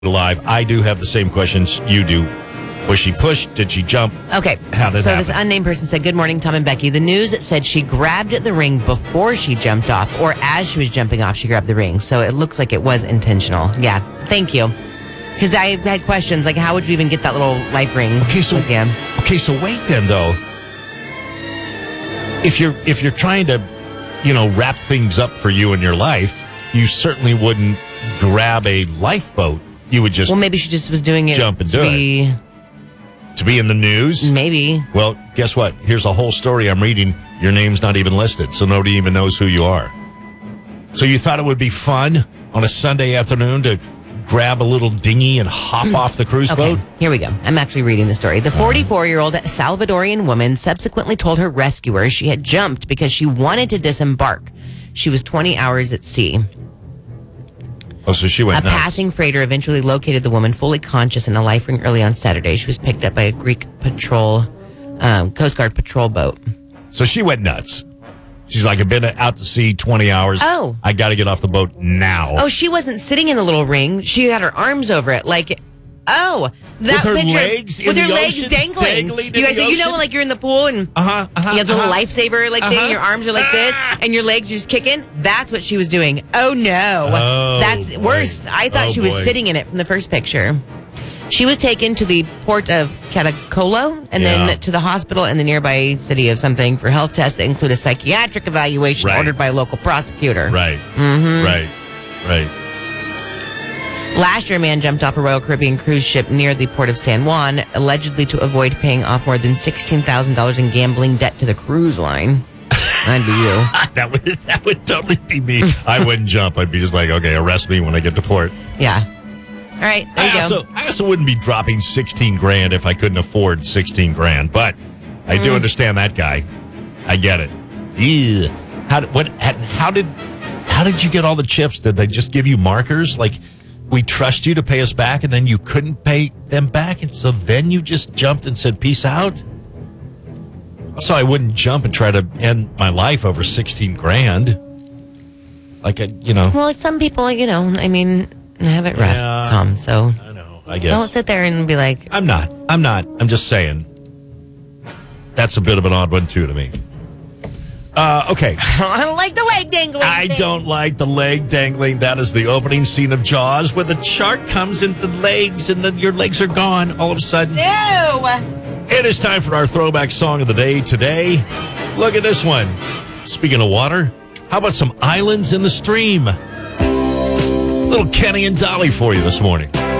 Live. I do have the same questions you do. Was she pushed? Did she jump? Okay. How did it happen? This unnamed person said, "Good morning, Tom and Becky. The news said she grabbed the ring before she jumped off, or as she was jumping off, she grabbed the ring. So it looks like it was intentional." Yeah. Thank you. Because I had questions like, how would you even get that little life ring? Okay, so wait then though. If you're trying to, wrap things up for you in your life, you certainly wouldn't grab a lifeboat. You would just maybe she just was doing it jump and do it. To be in the news? Maybe. Well, guess what? Here's a whole story I'm reading. Your name's not even listed, so nobody even knows who you are. So you thought it would be fun on a Sunday afternoon to grab a little dinghy and hop off the cruise boat? Here we go. I'm actually reading the story. The 44-year-old Salvadorian woman subsequently told her rescuers she had jumped because she wanted to disembark. She was 20 hours at sea. Oh, so she went nuts. A passing freighter eventually located the woman fully conscious in a life ring early on Saturday. She was picked up by a Greek Coast Guard patrol boat. So she went nuts. She's like, I've been out to sea 20 hours. Oh. I got to get off the boat now. Oh, she wasn't sitting in the little ring. She had her arms over it. Like, that with her picture. Legs in with the her legs ocean, dangling. You guys, like you're in the pool and you have the little lifesaver thing. Your arms are like this and your legs are just kicking. That's what she was doing. Oh, no. That's worse. I thought she was sitting in it from the first picture. She was taken to the port of Catacolo and then to the hospital in the nearby city of something for health tests that include a psychiatric evaluation ordered by a local prosecutor. Right. Mm-hmm. Right. Last year, a man jumped off a Royal Caribbean cruise ship near the port of San Juan, allegedly to avoid paying off more than $16,000 in gambling debt to the cruise line. That'd be you. That would totally be me. I wouldn't jump. I'd be just like, okay, arrest me when I get to port. Yeah. All right, there you go. I also wouldn't be dropping $16,000 if I couldn't afford $16,000, but I do understand that guy. I get it. Ew. How did you get all the chips? Did they just give you markers? Like, we trust you to pay us back, and then you couldn't pay them back, and so then you just jumped and said, peace out? Also, I wouldn't jump and try to end my life over $16,000. Well, some people, have it rough, Tom, so I know, I guess. Don't sit there and be like... I'm not. I'm just saying. That's a bit of an odd one, too, to me. Okay. I don't like the leg dangling. I don't like the leg dangling. That is the opening scene of Jaws, where the shark comes into the legs and then your legs are gone all of a sudden. No! It is time for our throwback song of the day today. Look at this one. Speaking of water, how about some islands in the stream? Little Kenny and Dolly for you this morning.